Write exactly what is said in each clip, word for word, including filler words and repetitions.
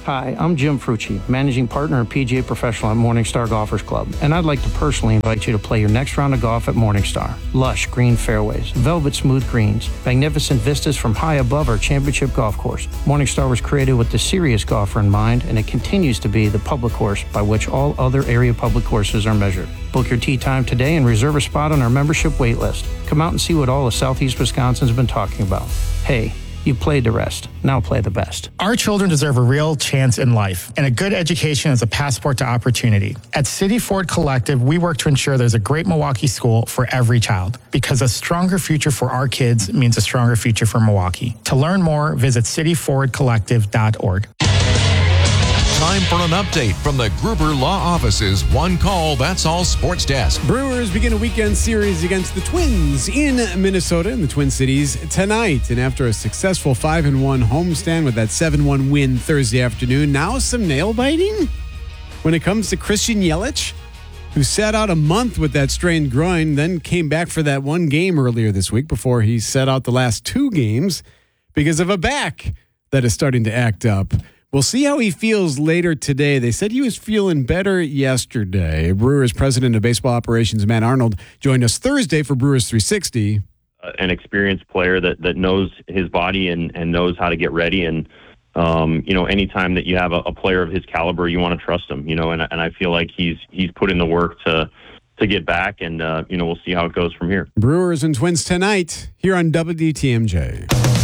Hi, I'm Jim Frucci, Managing Partner and P G A Professional at Morningstar Golfers Club, and I'd like to personally invite you to play your next round of golf at Morningstar. Lush green fairways, velvet smooth greens, magnificent vistas from high above our championship golf course. Morningstar was created with the serious golfer in mind, and it continues to be the public course by which all other area public courses are measured. Book your tee time today and reserve a spot on our membership wait list. Come out and see what all of Southeast Wisconsin's been talking about. Hey, you played the rest. Now play the best. Our children deserve a real chance in life, and a good education is a passport to opportunity. At City Ford Collective, we work to ensure there's a great Milwaukee school for every child, because a stronger future for our kids means a stronger future for Milwaukee. To learn more, visit city ford collective dot org. Time for an update from the Gruber Law Office's One Call, That's All Sports Desk. Brewers begin a weekend series against the Twins in Minnesota in the Twin Cities tonight. And after a successful five and one homestand with that seven one win Thursday afternoon, now some nail biting when it comes to Christian Yelich, who sat out a month with that strained groin, then came back for that one game earlier this week before he sat out the last two games because of a back that is starting to act up. We'll see how he feels later today. They said he was feeling better yesterday. Brewers president of baseball operations, Matt Arnold, joined us Thursday for Brewers three sixty. Uh, an experienced player that, that knows his body and, and knows how to get ready. And, um, you know, anytime that you have a, a player of his caliber, you want to trust him, you know, and, and I feel like he's he's put in the work to to get back. And, uh, you know, we'll see how it goes from here. Brewers and Twins tonight here on W T M J.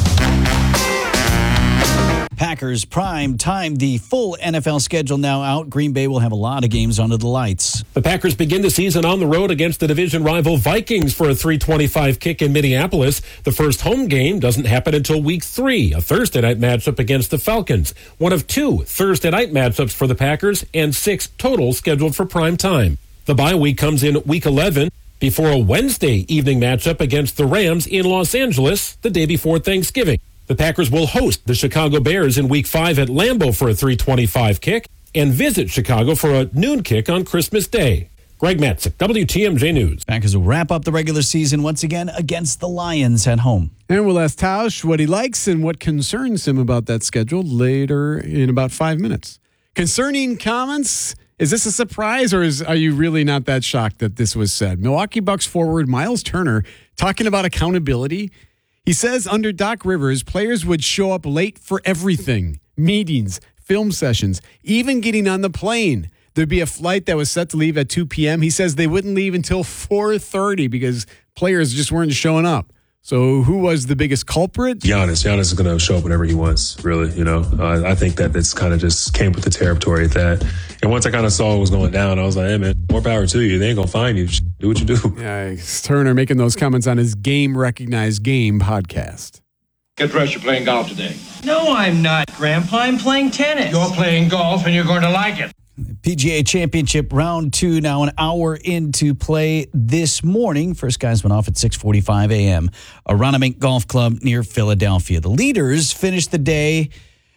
Packers prime time, the full N F L schedule now out. Green Bay will have a lot of games under the lights. The Packers begin the season on the road against the division rival Vikings for a three twenty-five kick in Minneapolis. The first home game doesn't happen until week three, a Thursday night matchup against the Falcons. One of two Thursday night matchups for the Packers and six total scheduled for prime time. The bye week comes in week eleven before a Wednesday evening matchup against the Rams in Los Angeles the day before Thanksgiving. The Packers will host the Chicago Bears in week five at Lambeau for a three twenty-five kick and visit Chicago for a noon kick on Christmas Day. Greg Matzik, W T M J News. Packers will wrap up the regular season once again against the Lions at home. And we'll ask Tausch what he likes and what concerns him about that schedule later in about five minutes. Concerning comments, is this a surprise or is are you really not that shocked that this was said? Milwaukee Bucks forward Miles Turner talking about accountability. He says under Doc Rivers, players would show up late for everything, meetings, film sessions, even getting on the plane. There'd be a flight that was set to leave at two p.m. He says they wouldn't leave until four thirty because players just weren't showing up. So who was the biggest culprit? Giannis. Giannis is going to show up whenever he wants, really. You know, uh, I think that it's kind of just came with the territory at that. And once I kind of saw what was going down, I was like, hey, man, more power to you. They ain't going to find you. Just do what you do. Yeah, Turner making those comments on his Game Recognized Game podcast. Get dressed. You're playing golf today. No, I'm not, Grandpa. I'm playing tennis. You're playing golf, and you're going to like it. P G A Championship round two now an hour into play this morning. First guys went off at six forty-five a.m. Aronimink Golf Club near Philadelphia. The leaders finished the day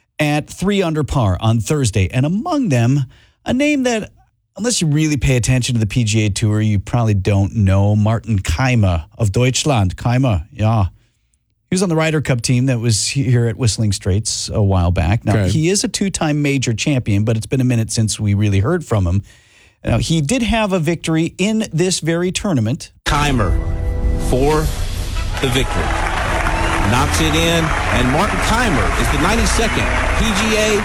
at three under par on Thursday, and among them, a name that, unless you really pay attention to the P G A Tour, you probably don't know, Martin Kaymer of Deutschland. Kaymer, yeah. He was on the Ryder Cup team that was here at Whistling Straits a while back. Now, okay. He is a two-time major champion, but it's been a minute since we really heard from him. Now, he did have a victory in this very tournament. Kaymer for the victory. Knocks it in, and Martin Kaymer is the ninety-second P G A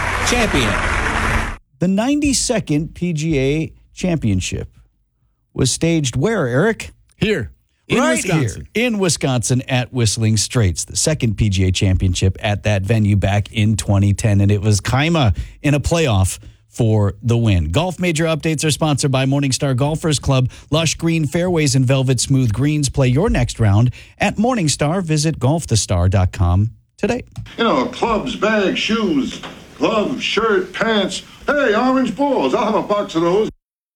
champion. The ninety-second P G A championship was staged where, Eric? Here. In right Wisconsin. Here in Wisconsin at Whistling Straits, the second P G A championship at that venue back in twenty ten. And it was Kaymer in a playoff for the win. Golf Major Updates are sponsored by Morningstar Golfers Club. Lush green fairways and velvet smooth greens. Play your next round at Morningstar. Visit golf the star dot com today. You know, clubs, bags, shoes, gloves, shirt, pants. Hey, orange balls. I'll have a box of those.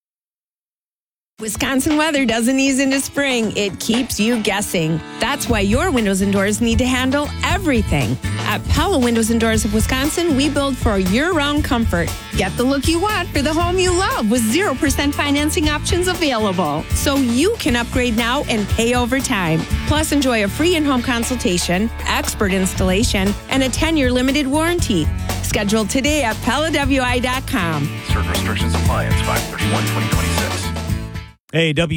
Wisconsin weather doesn't ease into spring. It keeps you guessing. That's why your windows and doors need to handle everything. At Pella Windows and Doors of Wisconsin, we build for year-round comfort. Get the look you want for the home you love with zero percent financing options available. So you can upgrade now and pay over time. Plus, enjoy a free in-home consultation, expert installation, and a ten-year limited warranty. Schedule today at Pella W I dot com. Certain restrictions apply. It's five thirty-one twenty twenty-six. Hey, W.